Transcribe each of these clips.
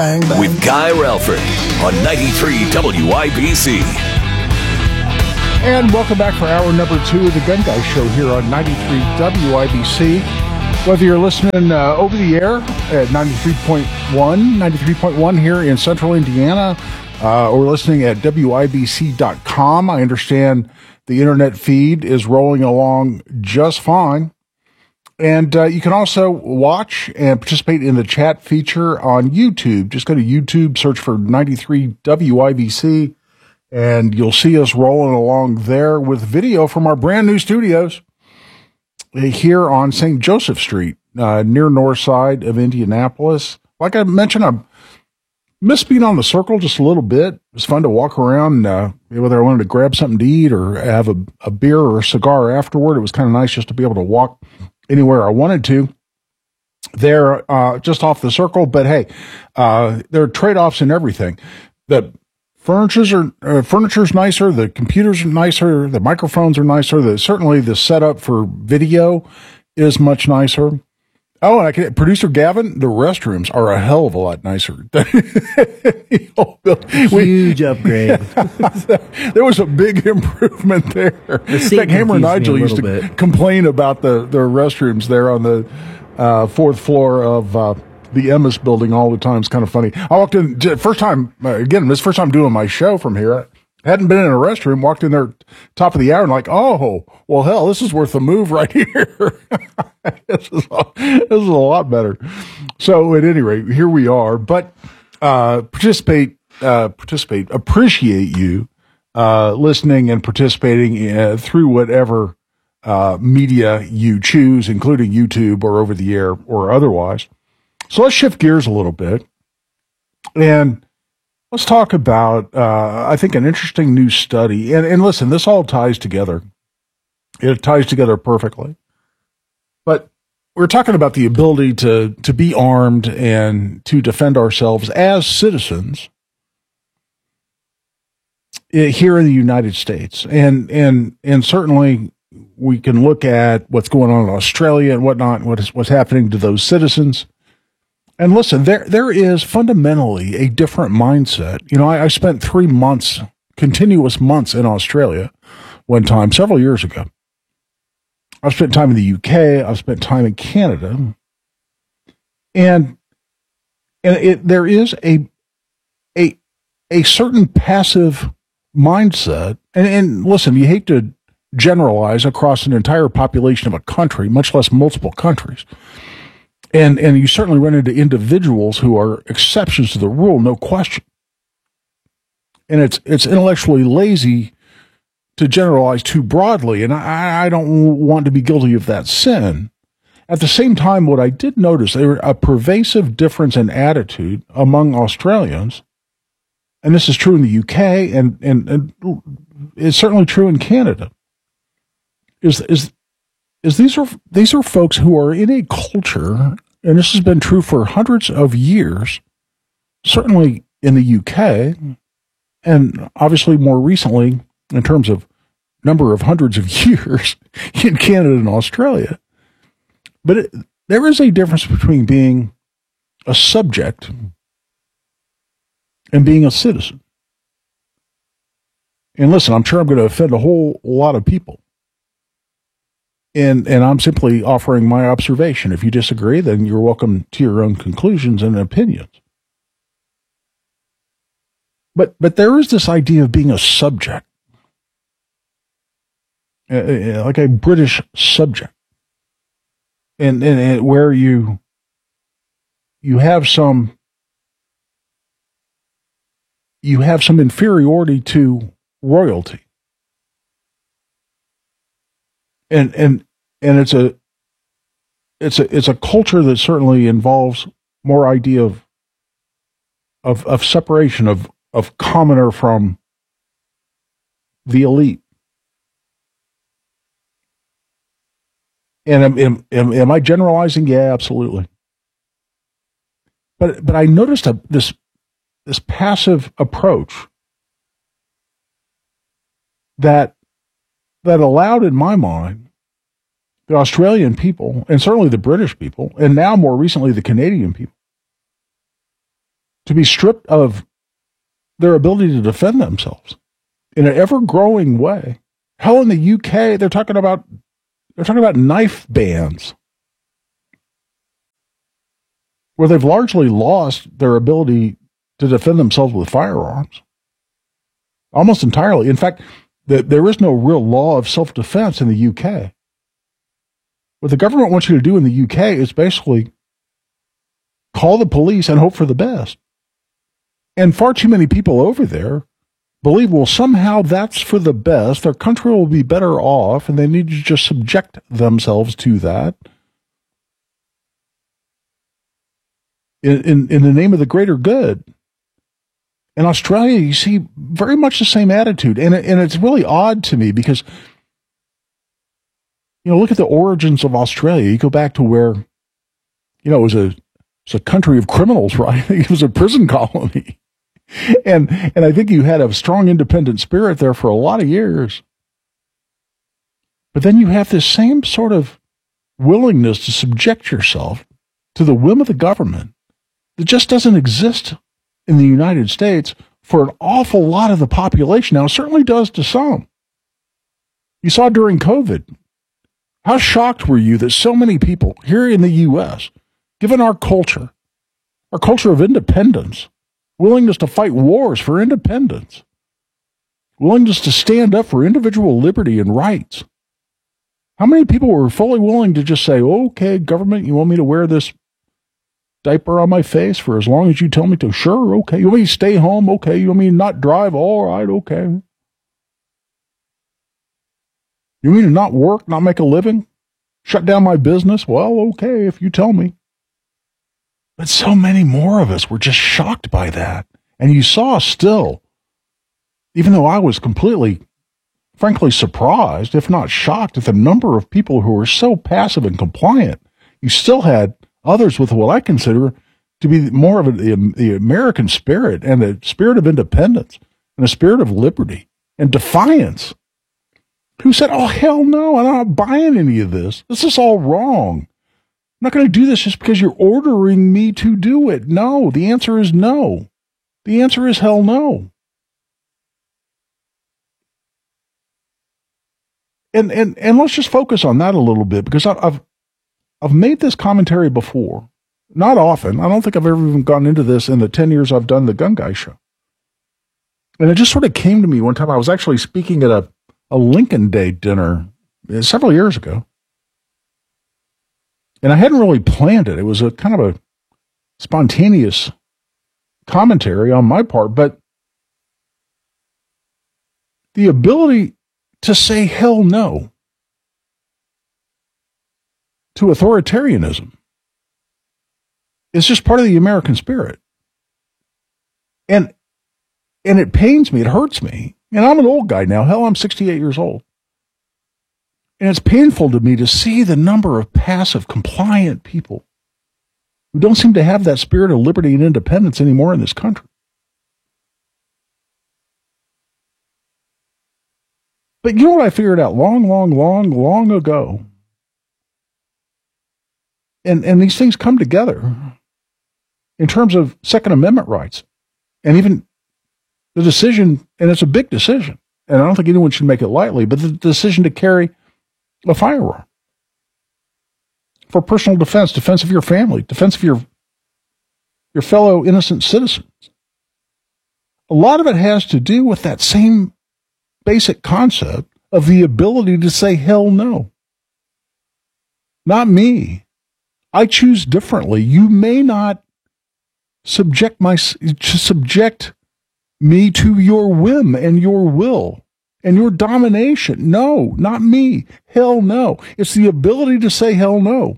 With Guy Relford on 93 WIBC. And welcome back for hour number 2 of the Gun Guy Show here on 93 WIBC. Whether you're listening over the air at 93.1 here in central Indiana, or listening at WIBC.com, I understand the internet feed is rolling along just fine. And you can also watch and participate in the chat feature on YouTube. Just go to YouTube, search for 93 WIBC, and you'll see us rolling along there with video from our brand new studios here on St. Joseph Street, near north side of Indianapolis. Like I mentioned, I miss being on the circle just a little bit. It was fun to walk around, whether I wanted to grab something to eat or have a beer or a cigar afterward. It was kind of nice just to be able to walk anywhere I wanted to. They're just off the circle, but hey, there are trade-offs in everything. The furniture's nicer, the computers are nicer, the microphones are nicer, certainly the setup for video is much nicer. Oh, and producer Gavin, the restrooms are a hell of a lot nicer. Huge upgrade. There was a big improvement there. In fact, Hammer and Nigel used to complain about the restrooms there on the fourth floor of the Emmis building all the time. It's kind of funny. I walked in, first time doing my show from here. I hadn't been in a restroom, walked in there top of the hour and like, oh, well, hell, this is worth a move right here. This is a lot better. So at any rate, here we are. But participate, appreciate you listening and participating through whatever media you choose, including YouTube or over the air or otherwise. So let's shift gears a little bit and let's talk about, I think, an interesting new study. And listen, this all ties together. It ties together perfectly. But we're talking about the ability to be armed and to defend ourselves as citizens here in the United States. And certainly we can look at what's going on in Australia and whatnot, what's happening to those citizens. And listen, there is fundamentally a different mindset. You know, I spent 3 months, continuous months in Australia one time, several years ago. I've spent time in the UK. I've spent time in Canada. And there is a certain passive mindset. And listen, you hate to generalize across an entire population of a country, much less multiple countries. And you certainly run into individuals who are exceptions to the rule, no question. And it's intellectually lazy to generalize too broadly, and I don't want to be guilty of that sin. At the same time, what I did notice, there was a pervasive difference in attitude among Australians, and this is true in the UK, and it's certainly true in Canada, is these are folks who are in a culture, and this has been true for hundreds of years, certainly in the UK, and obviously more recently in terms of number of hundreds of years in Canada and Australia. But there is a difference between being a subject and being a citizen. And listen, I'm sure I'm going to offend a whole lot of people. And I'm simply offering my observation. If you disagree, then you're welcome to your own conclusions and opinions. But there is this idea of being a subject, like a British subject, and where you have some inferiority to royalty. And it's a culture that certainly involves more idea of separation of commoner from the elite. And am I generalizing? Yeah, absolutely. But I noticed this passive approach that allowed, in my mind, the Australian people, and certainly the British people, and now more recently the Canadian people, to be stripped of their ability to defend themselves in an ever-growing way. Hell, in the UK, they're talking about knife bans, where they've largely lost their ability to defend themselves with firearms, almost entirely. In fact, there is no real law of self-defense in the UK. What the government wants you to do in the UK is basically call the police and hope for the best. And far too many people over there believe, well, somehow that's for the best. Their country will be better off, and they need to just subject themselves to that in the name of the greater good. In Australia, you see very much the same attitude. And it's really odd to me because, look at the origins of Australia. You go back to where, it was a country of criminals, right? It was a prison colony. And I think you had a strong independent spirit there for a lot of years. But then you have this same sort of willingness to subject yourself to the whim of the government that just doesn't exist in the United States for an awful lot of the population. Now, it certainly does to some. You saw during COVID, how shocked were you that so many people here in the U.S., given our culture of independence, willingness to fight wars for independence, willingness to stand up for individual liberty and rights, how many people were fully willing to just say, okay, government, you want me to wear this diaper on my face for as long as you tell me to? Sure, okay. You want me to stay home? Okay. You want me to not drive? All right, okay. You want me to not work, not make a living? Shut down my business? Well, okay, if you tell me. But so many more of us were just shocked by that. And you saw still, even though I was completely, frankly, surprised, if not shocked, at the number of people who were so passive and compliant, you still had others with what I consider to be more of the American spirit and the spirit of independence and a spirit of liberty and defiance, who said, oh, hell no, I'm not buying any of this. This is all wrong. I'm not going to do this just because you're ordering me to do it. No, the answer is no. The answer is hell no. And let's just focus on that a little bit, because I've made this commentary before. Not often. I don't think I've ever even gotten into this in the 10 years I've done the Gun Guy Show. And it just sort of came to me one time. I was actually speaking at a Lincoln Day dinner several years ago. And I hadn't really planned it. It was a kind of a spontaneous commentary on my part, but the ability to say hell no to authoritarianism is just part of the American spirit. And it pains me, it hurts me. And I'm an old guy now. Hell, I'm 68 years old. And it's painful to me to see the number of passive, compliant people who don't seem to have that spirit of liberty and independence anymore in this country. But you know what I figured out long ago? And these things come together in terms of Second Amendment rights. And even the decision, and it's a big decision, and I don't think anyone should make it lightly, but the decision to carry a firearm for personal defense, defense of your family, defense of your fellow innocent citizens. A lot of it has to do with that same basic concept of the ability to say hell no. Not me. I choose differently. You may not subject me to your whim and your will and your domination. No, not me. Hell no. It's the ability to say hell no.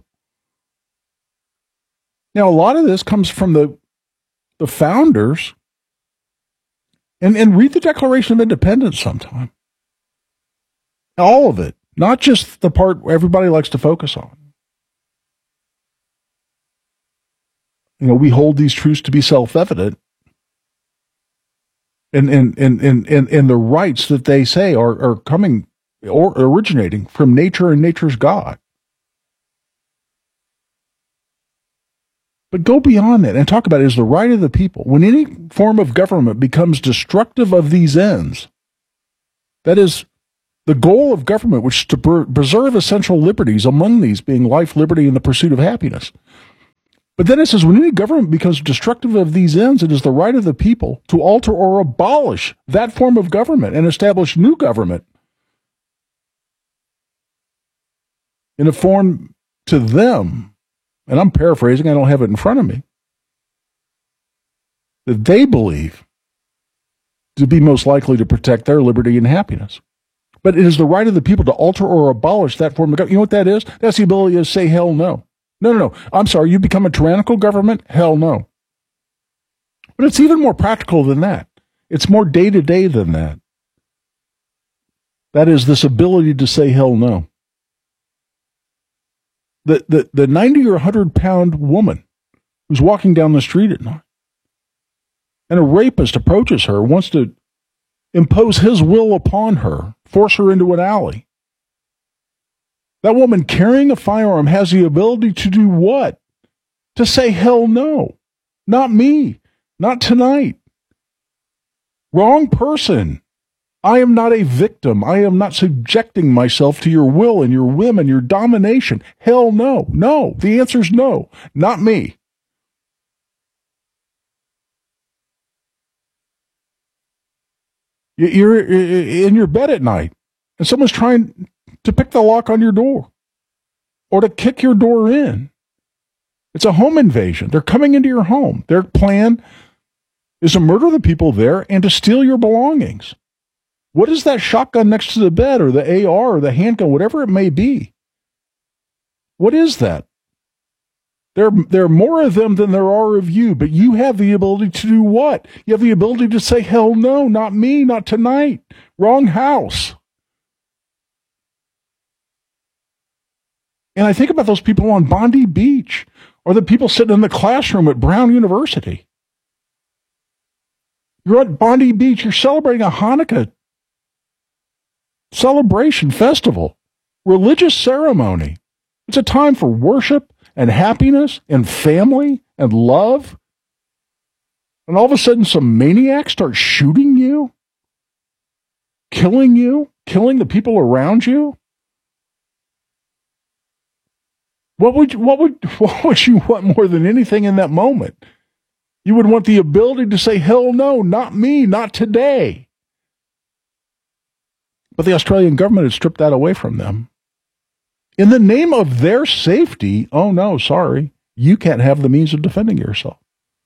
Now, a lot of this comes from the founders. And read the Declaration of Independence sometime. All of it, not just the part everybody likes to focus on. We hold these truths to be self-evident. And the rights that they say are coming or originating from nature and nature's God. But go beyond that and talk about it as the right of the people. When any form of government becomes destructive of these ends, that is the goal of government, which is to preserve essential liberties, among these being life, liberty, and the pursuit of happiness. But then it says, when any government becomes destructive of these ends, it is the right of the people to alter or abolish that form of government and establish new government in a form to them, and I'm paraphrasing, I don't have it in front of me, that they believe to be most likely to protect their liberty and happiness. But it is the right of the people to alter or abolish that form of government. You know what that is? That's the ability to say, hell no. No. I'm sorry, you become a tyrannical government? Hell no. But it's even more practical than that. It's more day-to-day than that. That is this ability to say hell no. The 90 or 100-pound woman who's walking down the street at night, and a rapist approaches her, wants to impose his will upon her, force her into an alley. That woman carrying a firearm has the ability to do what? To say hell no. Not me. Not tonight. Wrong person. I am not a victim. I am not subjecting myself to your will and your whim and your domination. Hell no. No. The answer is no. Not me. You're in your bed at night and someone's trying to pick the lock on your door or to kick your door in. It's a home invasion. They're coming into your home. Their plan is to murder the people there and to steal your belongings. What is that shotgun next to the bed or the AR or the handgun, whatever it may be? What is that? There are more of them than there are of you, but you have the ability to do what? You have the ability to say, hell no, not me, not tonight. Wrong house. And I think about those people on Bondi Beach or the people sitting in the classroom at Brown University. You're at Bondi Beach, you're celebrating a Hanukkah celebration, festival, religious ceremony. It's a time for worship and happiness and family and love. And all of a sudden some maniac starts shooting you, killing the people around you. What would you want more than anything in that moment? You would want the ability to say, hell no, not me, not today. But the Australian government has stripped that away from them. In the name of their safety, oh no, sorry, you can't have the means of defending yourself.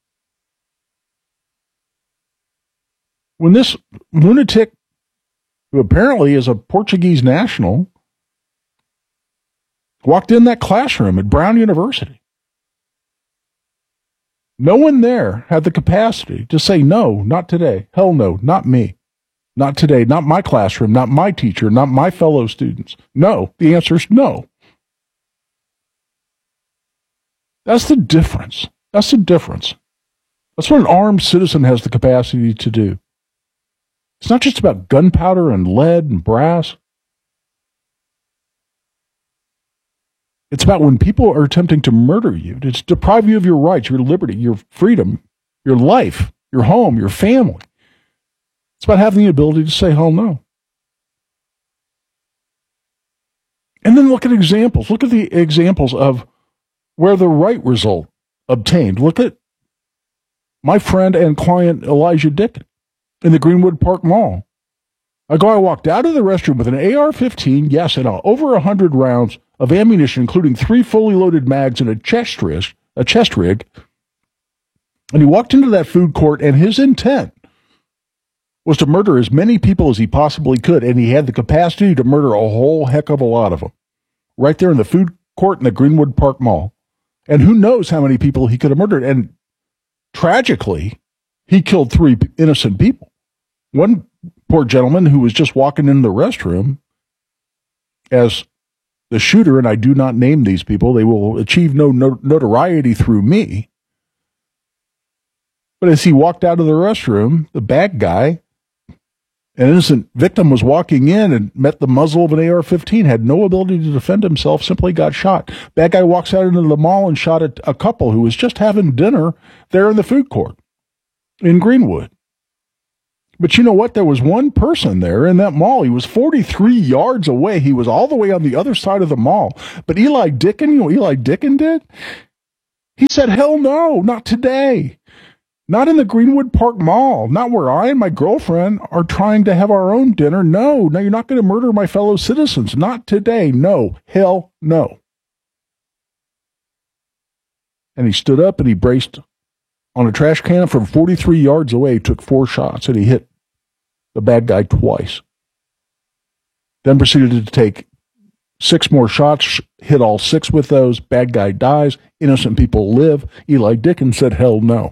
When this lunatic, who apparently is a Portuguese national, walked in that classroom at Brown University, no one there had the capacity to say, no, not today. Hell no, not me. Not today, not my classroom, not my teacher, not my fellow students. No, the answer is no. That's the difference. That's the difference. That's what an armed citizen has the capacity to do. It's not just about gunpowder and lead and brass. It's about when people are attempting to murder you, to deprive you of your rights, your liberty, your freedom, your life, your home, your family. It's about having the ability to say hell no. And then look at examples. Look at the examples of where the right result obtained. Look at my friend and client Elijah Dickett in the Greenwood Park Mall. A guy walked out of the restroom with an AR-15, yes, and over 100 rounds of ammunition, including 3 fully loaded mags and a chest rig. And he walked into that food court, and his intent was to murder as many people as he possibly could, and he had the capacity to murder a whole heck of a lot of them. Right there in the food court in the Greenwood Park Mall. And who knows how many people he could have murdered. And tragically, he killed 3 innocent people. One poor gentleman who was just walking in the restroom as the shooter, and I do not name these people, they will achieve no notoriety through me. But as he walked out of the restroom, the bad guy An innocent victim was walking in and met the muzzle of an AR-15, had no ability to defend himself, simply got shot. Bad guy walks out into the mall and shot a couple who was just having dinner there in the food court in Greenwood. But you know what? There was one person there in that mall. He was 43 yards away. He was all the way on the other side of the mall. But Eli Dickin, you know what Eli Dickin did? He said, hell no, not today. Not in the Greenwood Park Mall. Not where I and my girlfriend are trying to have our own dinner. No, you're not going to murder my fellow citizens. Not today. No. Hell no. And he stood up and he braced on a trash can from 43 yards away. He took 4 shots and he hit the bad guy twice. Then proceeded to take 6 more shots, hit all 6 with those. Bad guy dies. Innocent people live. Eli Dickin said, hell no.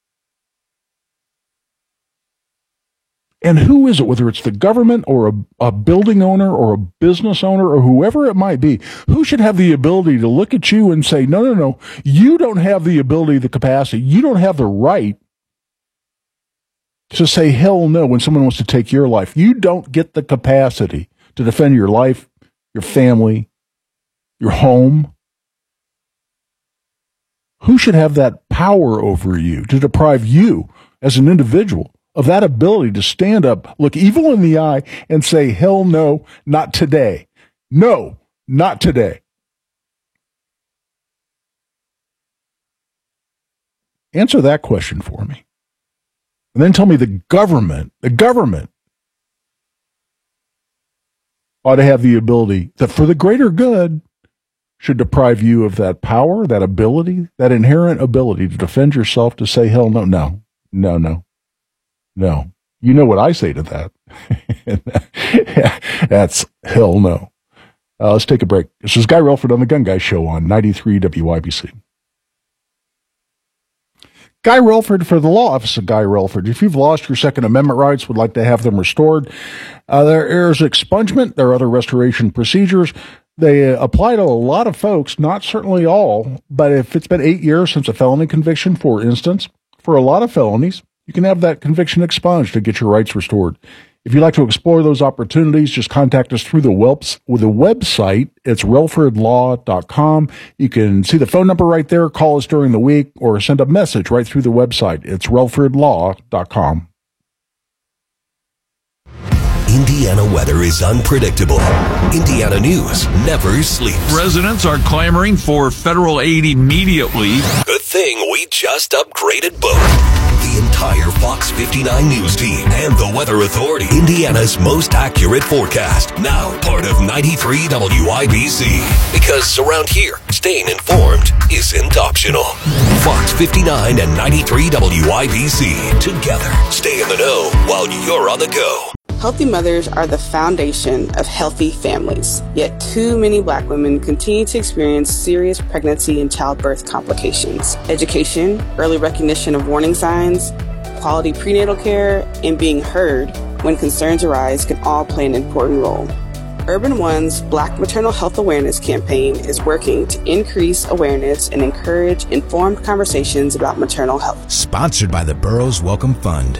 And who is it, whether it's the government or a building owner or a business owner or whoever it might be, who should have the ability to look at you and say, no, you don't have the ability, the capacity, you don't have the right to say hell no when someone wants to take your life. You don't get the capacity to defend your life, your family, your home. Who should have that power over you to deprive you as an individual of that ability to stand up, look evil in the eye, and say, hell no, not today. No, not today. Answer that question for me. And then tell me the government ought to have the ability that for the greater good should deprive you of that power, that ability, that inherent ability to defend yourself, to say, hell no, no. You know what I say to that. That's hell no. Let's take a break. This is Guy Relford on the Gun Guy Show on 93 WIBC. Guy Relford for the Law Office of Guy Relford. If you've lost your Second Amendment rights, would like to have them restored, there is expungement. There are other restoration procedures. They apply to a lot of folks, not certainly all, but if it's been 8 years since a felony conviction, for instance, for a lot of felonies, you can have that conviction expunged to get your rights restored. If you'd like to explore those opportunities, just contact us through the website. It's relfordlaw.com. You can see the phone number right there, call us during the week, or send a message right through the website. It's relfordlaw.com. Indiana weather is unpredictable. Indiana news never sleeps. Residents are clamoring for federal aid immediately. Good thing we just upgraded both. The entire Fox 59 News team and the Weather Authority. Indiana's most accurate forecast. Now part of 93 WIBC. Because around here, staying informed isn't optional. Fox 59 and 93 WIBC. Together, stay in the know while you're on the go. Healthy mothers are the foundation of healthy families. Yet too many Black women continue to experience serious pregnancy and childbirth complications. Education, early recognition of warning signs, quality prenatal care, and being heard when concerns arise can all play an important role. Urban One's Black Maternal Health Awareness Campaign is working to increase awareness and encourage informed conversations about maternal health. Sponsored by the Burroughs Welcome Fund.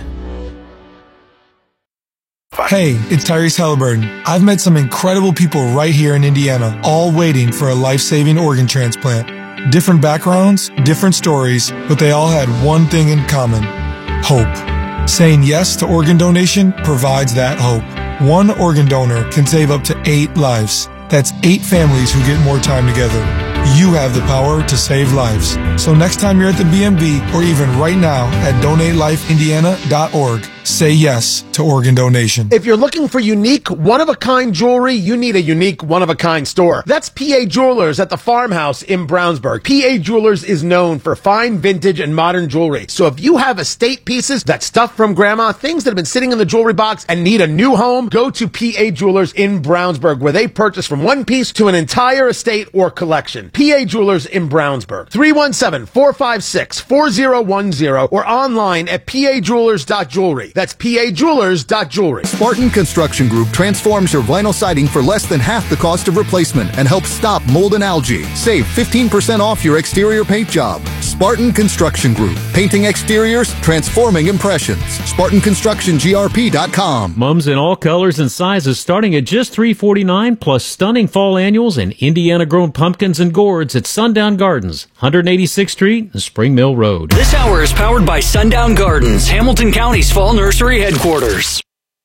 Hey, it's Tyrese Halliburton. I've met some incredible people right here in Indiana, all waiting for a life-saving organ transplant. Different backgrounds, different stories, but they all had one thing in common: hope. Saying yes to organ donation provides that hope. One organ donor can save up to 8 lives. That's 8 families who get more time together. You have the power to save lives. So next time you're at the BMV, or even right now at DonateLifeIndiana.org, say yes to organ donation. If you're looking for unique, one-of-a-kind jewelry, you need a unique, one-of-a-kind store. That's PA Jewelers at the Farmhouse in Brownsburg. PA Jewelers is known for fine vintage and modern jewelry. So if you have estate pieces, that stuff from grandma, things that have been sitting in the jewelry box and need a new home, go to PA Jewelers in Brownsburg, where they purchase from one piece to an entire estate or collection. PA Jewelers in Brownsburg. 317-456-4010 or online at pajewelers.jewelry. That's PAJewelers.jewelry. Spartan Construction Group transforms your vinyl siding for less than half the cost of replacement and helps stop mold and algae. Save 15% off your exterior paint job. Spartan Construction Group. Painting exteriors, transforming impressions. SpartanConstructionGRP.com. Mums in all colors and sizes starting at just $349 plus stunning fall annuals and Indiana-grown pumpkins and gourds at Sundown Gardens, 186th Street and Spring Mill Road. This hour is powered by Sundown Gardens, Hamilton County's fall nursery headquarters.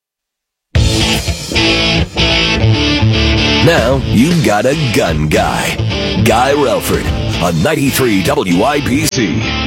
Now you've got a gun guy. Guy Relford on 93 WIBC.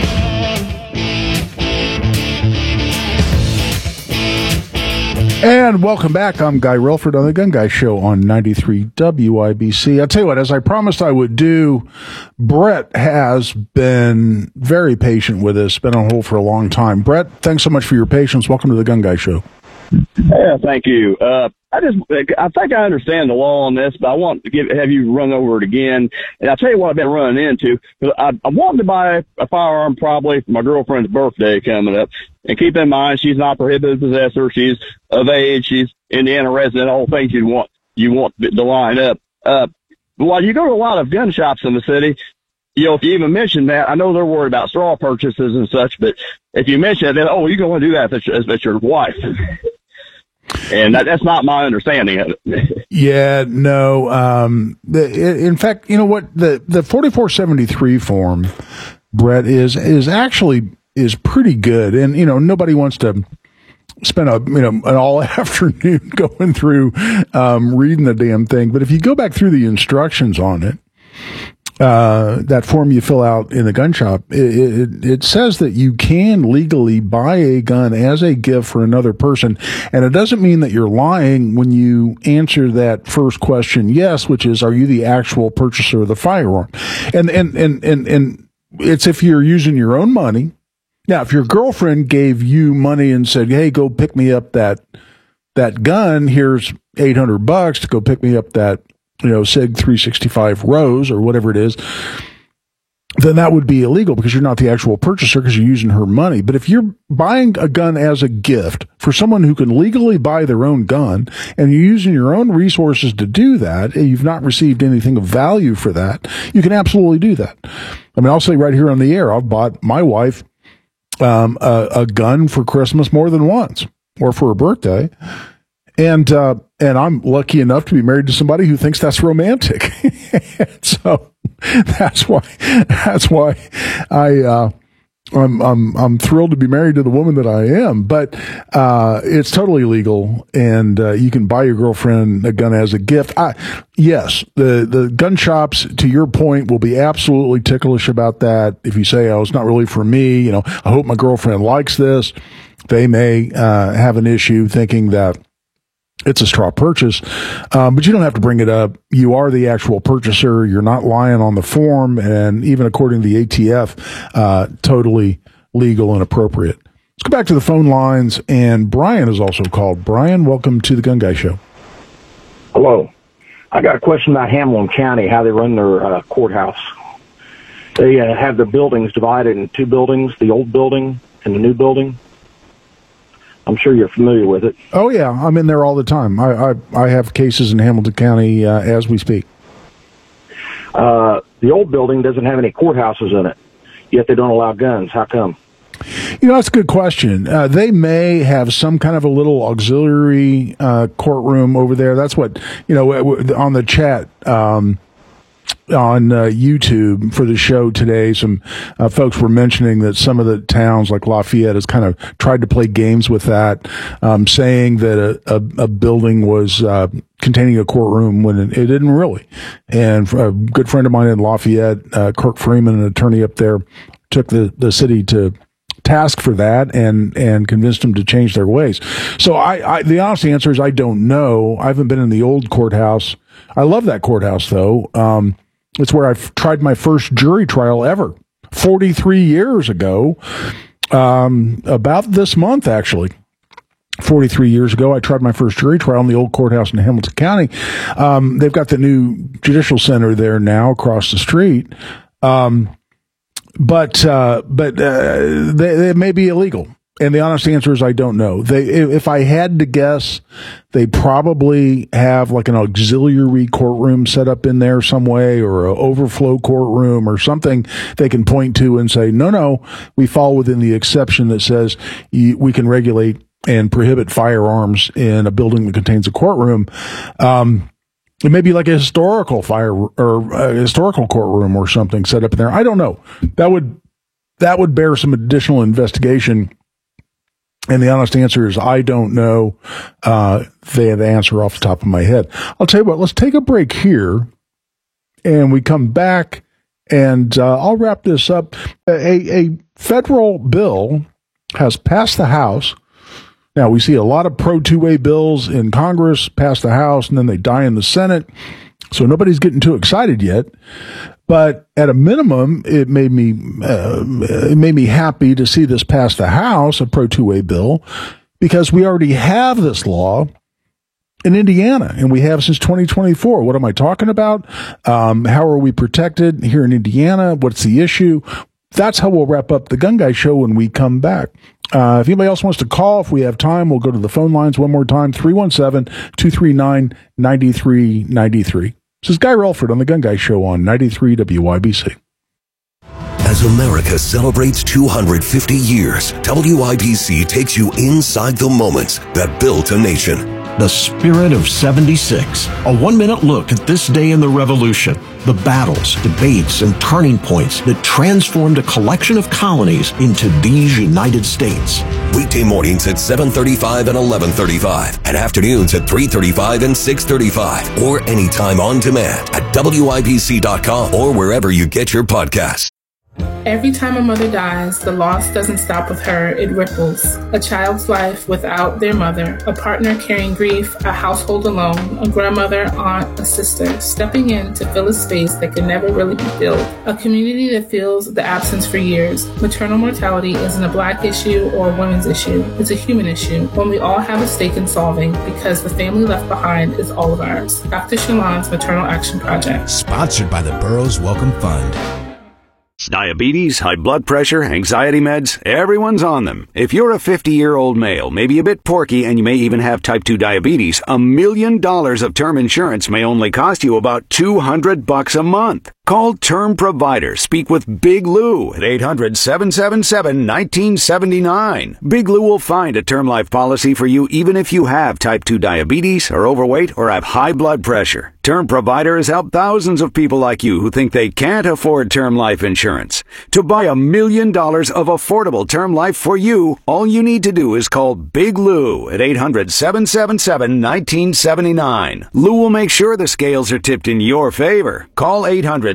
And welcome back. I'm Guy Relford on the Gun Guy Show on 93 WIBC. I'll tell you what, as I promised I would do, Brett has been very patient with us, been on hold for a long time. Brett, thanks so much for your patience. Welcome to the Gun Guy Show. Yeah, thank you. I think I understand the law on this, but I want to have you run over it again. And I'll tell you what I've been running into. I'm wanting to buy a firearm probably for my girlfriend's birthday coming up. And keep in mind, she's not a prohibited possessor. She's of age. She's Indiana resident. All things you want to line up. While you go to a lot of gun shops in the city, you know, if you even mention that, I know they're worried about straw purchases and such, but if you mention it, then, oh, you're going to do that if it's your wife. And that's not my understanding of it. Yeah, no. In fact, you know what? The 4473 form, Brett, is actually pretty good. And, you know, nobody wants to spend an all afternoon going through reading the damn thing. But if you go back through the instructions on it, that form you fill out in the gun shop, it says that you can legally buy a gun as a gift for another person. And it doesn't mean that you're lying when you answer that first question, yes, which is, are you the actual purchaser of the firearm? And it's if you're using your own money. Now, if your girlfriend gave you money and said, hey, go pick me up that gun, here's $800 to go pick me up that, SIG 365 Rose or whatever it is, then that would be illegal because you're not the actual purchaser because you're using her money. But if you're buying a gun as a gift for someone who can legally buy their own gun and you're using your own resources to do that, and you've not received anything of value for that, you can absolutely do that. I mean, I'll say right here on the air, I've bought my wife a gun for Christmas more than once or for her birthday. And I'm lucky enough to be married to somebody who thinks that's romantic. So that's why I'm thrilled to be married to the woman that I am, but it's totally legal, and you can buy your girlfriend a gun as a gift. Yes, the gun shops, to your point, will be absolutely ticklish about that. If you say, oh, it's not really for me, I hope my girlfriend likes this, they may have an issue thinking that it's a straw purchase, but you don't have to bring it up. You are the actual purchaser. You're not lying on the form, and even according to the ATF, totally legal and appropriate. Let's go back to the phone lines, and Brian is also called. Brian, welcome to the Gun Guy Show. Hello. I got a question about Hamilton County, how they run their courthouse. They have the buildings divided in two buildings, the old building and the new building. I'm sure you're familiar with it. Oh, yeah. I'm in there all the time. I have cases in Hamilton County as we speak. The old building doesn't have any courthouses in it, yet they don't allow guns. How come? That's a good question. They may have some kind of a little auxiliary courtroom over there. That's what, on the chat on YouTube for the show today, some folks were mentioning that some of the towns like Lafayette has kind of tried to play games with that, saying that a building was containing a courtroom when it didn't really. And a good friend of mine in Lafayette, Kirk Freeman, an attorney up there, took the city to task for that and convinced them to change their ways. So the honest answer is I don't know. I haven't been in the old courthouse. I love that courthouse though. It's where I tried my first jury trial ever 43 years ago, about this month, actually. 43 years ago, I tried my first jury trial in the old courthouse in Hamilton County. They've got the new judicial center there now across the street. But they may be illegal. And the honest answer is I don't know. If I had to guess, they probably have like an auxiliary courtroom set up in there some way, or an overflow courtroom or something they can point to and say, no, we fall within the exception that says we can regulate and prohibit firearms in a building that contains a courtroom. It may be like a historical historical courtroom or something set up in there. I don't know. That would bear some additional investigation. And the honest answer is I don't know the answer off the top of my head. I'll tell you what, let's take a break here, and we come back, and I'll wrap this up. A federal bill has passed the House. Now, we see a lot of pro-2A bills in Congress pass the House, and then they die in the Senate, so nobody's getting too excited yet. But at a minimum, it made me happy to see this pass the House, a pro-2A bill, because we already have this law in Indiana, and we have since 2024. What am I talking about? How are we protected here in Indiana? What's the issue? That's how we'll wrap up the Gun Guy Show when we come back. If anybody else wants to call, if we have time, we'll go to the phone lines one more time, 317-239-9393. This is Guy Relford on the Gun Guy Show on 93 WIBC. As America celebrates 250 years, WIBC takes you inside the moments that built a nation. The Spirit of 76. A 1-minute look at this day in the Revolution. The battles, debates, and turning points that transformed a collection of colonies into these United States. Weekday mornings at 7:35 and 11:35, and afternoons at 3:35 and 6:35, or anytime on demand at WIBC.com or wherever you get your podcasts. Every time a mother dies, the loss doesn't stop with her, it ripples. A child's life without their mother, a partner carrying grief, a household alone, a grandmother, aunt, a sister, stepping in to fill a space that can never really be filled. A community that feels the absence for years. Maternal mortality isn't a Black issue or a women's issue. It's a human issue, one we all have a stake in solving because the family left behind is all of ours. Dr. Shalon's Maternal Action Project. Sponsored by the Burroughs Welcome Fund. Diabetes, high blood pressure, anxiety meds, everyone's on them. If you're a 50-year-old male, maybe a bit porky, and you may even have type 2 diabetes, $1 million of term insurance may only cost you about $200 a month. Call Term Provider. Speak with Big Lou at 800-777-1979. Big Lou will find a term life policy for you even if you have type 2 diabetes, are overweight, or have high blood pressure. Term Provider has helped thousands of people like you who think they can't afford term life insurance. To buy $1 million of affordable term life for you, all you need to do is call Big Lou at 800-777-1979. Lou will make sure the scales are tipped in your favor. Call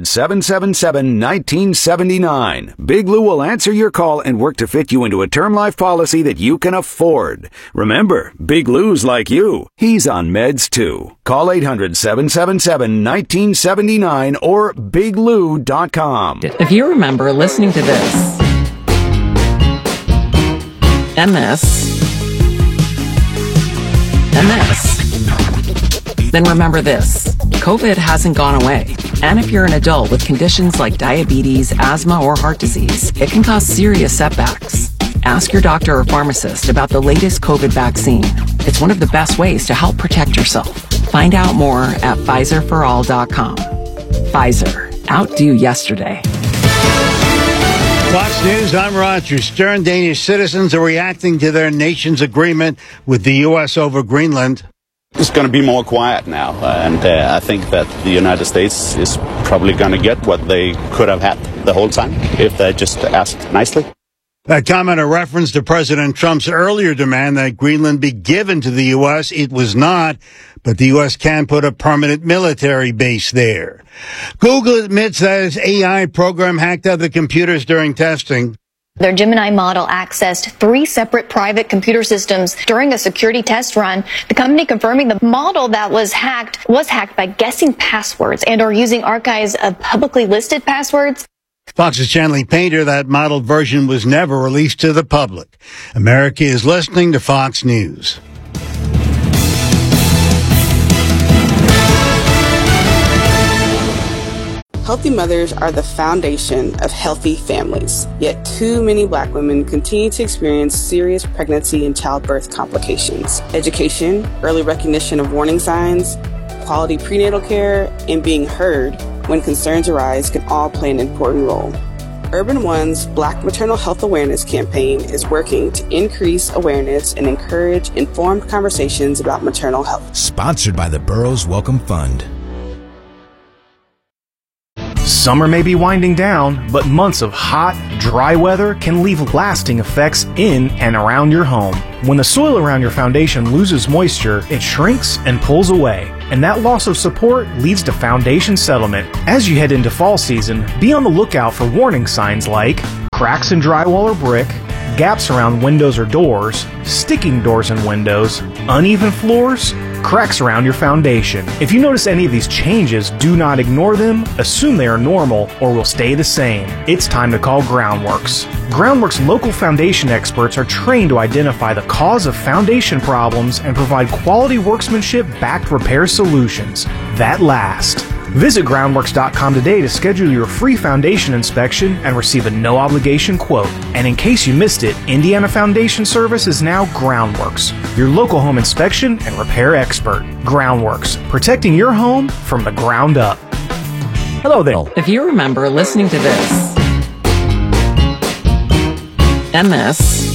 800-777-1979. Big Lou will answer your call and work to fit you into a term life policy that you can afford. Remember, Big Lou's like you. He's on meds too. Call 800-777-1979 or biglou.com. If you remember listening to this, and this, and this, then remember this. COVID hasn't gone away. And if you're an adult with conditions like diabetes, asthma, or heart disease, it can cause serious setbacks. Ask your doctor or pharmacist about the latest COVID vaccine. It's one of the best ways to help protect yourself. Find out more at PfizerForAll.com. Pfizer. Outdo yesterday. Fox News, I'm Roger Stern. Danish citizens are reacting to their nation's agreement with the U.S. over Greenland. It's going to be more quiet now, and I think that the United States is probably going to get what they could have had the whole time if they just asked nicely. That comment a reference to President Trump's earlier demand that Greenland be given to the U.S. It was not, but the U.S. can put a permanent military base there. Google admits that its AI program hacked other computers during testing. Their Gemini model accessed 3 separate private computer systems during a security test run. The company confirming the model that was hacked by guessing passwords and or using archives of publicly listed passwords. Fox's Chanley Painter, that modeled version was never released to the public. America is listening to Fox News. Healthy mothers are the foundation of healthy families, yet too many Black women continue to experience serious pregnancy and childbirth complications. Education, early recognition of warning signs, quality prenatal care, and being heard when concerns arise can all play an important role. Urban One's Black Maternal Health Awareness campaign is working to increase awareness and encourage informed conversations about maternal health. Sponsored by the Burroughs Welcome Fund. Summer may be winding down, but months of hot, dry weather can leave lasting effects in and around your home. When the soil around your foundation loses moisture, it shrinks and pulls away, and that loss of support leads to foundation settlement. As you head into fall season, be on the lookout for warning signs like cracks in drywall or brick, gaps around windows or doors, sticking doors and windows, uneven floors, cracks around your foundation. If you notice any of these changes, do not ignore them, assume they are normal, or will stay the same. It's time to call Groundworks. Groundworks local foundation experts are trained to identify the cause of foundation problems and provide quality workmanship-backed repair solutions that last. Visit groundworks.com today to schedule your free foundation inspection and receive a no-obligation quote. And in case you missed it, Indiana Foundation Service is now Groundworks, your local home inspection and repair expert. Groundworks, protecting your home from the ground up. Hello there. If you remember listening to this, and this,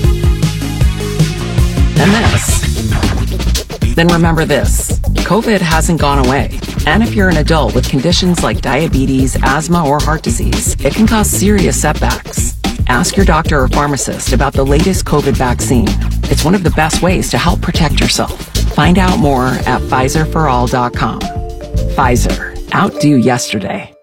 then remember this. COVID hasn't gone away. And if you're an adult with conditions like diabetes, asthma, or heart disease, it can cause serious setbacks. Ask your doctor or pharmacist about the latest COVID vaccine. It's one of the best ways to help protect yourself. Find out more at PfizerForAll.com. Pfizer. Outdo yesterday.